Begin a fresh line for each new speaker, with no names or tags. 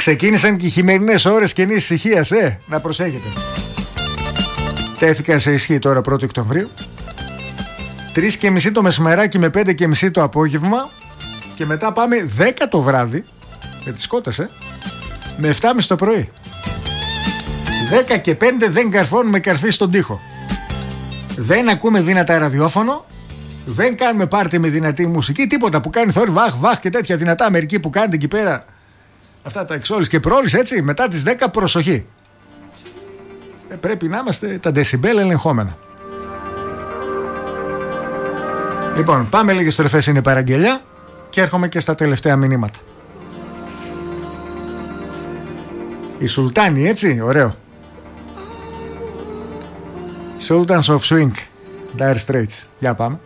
Ξεκίνησαν και οι χειμερινές ώρες καινής ησυχίας, να προσέχετε. Τέθηκαν σε ισχύ τώρα 1η Οκτωβρίου. 3:30 το μεσημεράκι με 5:30 το απόγευμα. Και μετά πάμε 10 το βράδυ, με τις κότες, με 7:30 το πρωί. 10 και 5 δεν καρφώνουμε καρφί στον τοίχο. Δεν ακούμε δυνατά ραδιόφωνο. Δεν κάνουμε πάρτι με δυνατή μουσική. Τίποτα που κάνει θόρυβο, βαχ και τέτοια δυνατά μερικοί που κάνετε εκεί πέρα. Αυτά τα εξόλης και πρόλης, έτσι. Μετά τις 10 προσοχή. Πρέπει να είμαστε τα δεσιμπέλ ελεγχόμενα. Λοιπόν, πάμε λίγες στροφές, είναι παραγγελιά. Και έρχομαι και στα τελευταία μηνύματα. Η Σουλτάνη, έτσι, ωραίο. Sultans of Swing, Dire Straits. Για πάμε.